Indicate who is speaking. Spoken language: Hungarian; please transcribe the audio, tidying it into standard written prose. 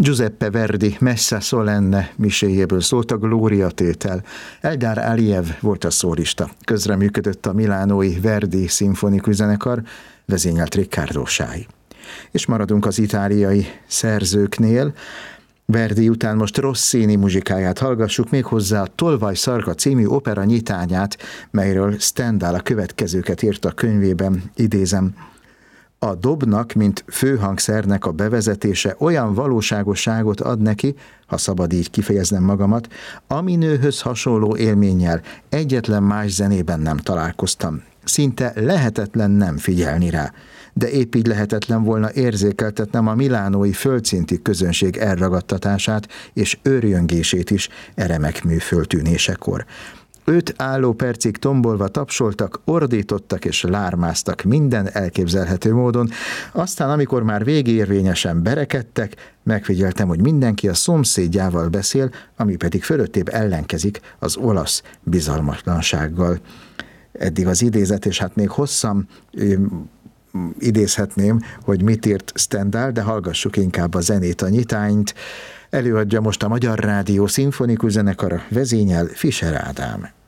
Speaker 1: Giuseppe Verdi Messa Solenne miséjéből szólt a Glória tétel. Eldar Aliyev volt a szólista. Közreműködött a milánói Verdi szimfonikus zenekar, vezényelt Riccardo Sái. És maradunk az itáliai szerzőknél. Verdi után most Rossini muzsikáját hallgassuk, méghozzá a Tolvaj Szarka című opera nyitányát, melyről Stendhal a következőket írta a könyvében, idézem: a dobnak, mint főhangszernek a bevezetése olyan valóságosságot ad neki, ha szabad így kifejeznem magamat, ami nőhöz hasonló élménnyel egyetlen más zenében nem találkoztam. Szinte lehetetlen nem figyelni rá, de épp így lehetetlen volna érzékeltetnem a milánói földszinti közönség elragadtatását és őrjöngését is remek mű föltűnésekor. 5 álló percig tombolva tapsoltak, ordítottak és lármáztak minden elképzelhető módon, aztán amikor már végérvényesen berekedtek, megfigyeltem, hogy mindenki a szomszédjával beszél, ami pedig fölöttébb ellenkezik az olasz bizalmatlansággal. Eddig az idézet, és hát még hosszan idézhetném, hogy mit írt Stendhal, de hallgassuk inkább a zenét, a nyitányt. Előadja most a Magyar Rádió szimfonikus zenekara, vezényel Fischer Ádám.